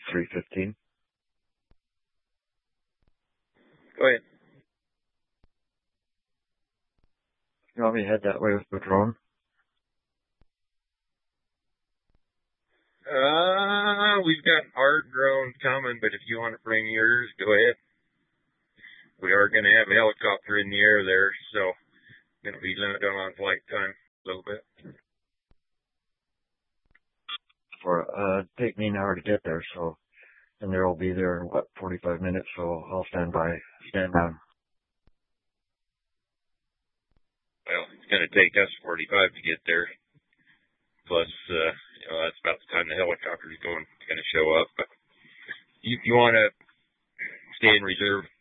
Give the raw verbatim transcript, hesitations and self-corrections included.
three fifteen. Go ahead. You want me to head that way with the drone? Uh, we've got our drone coming, but if you want to bring yours, go ahead. We are going to have a helicopter in the air there, so going to be limited on flight time a little bit. For uh, take me an hour to get there, so and there will be there in what forty-five minutes, so I'll stand by, stand down. Well, it's going to take us forty-five to get there. Plus, uh, you know, that's about the time the helicopter is going going to show up. But if you want to stay in reserve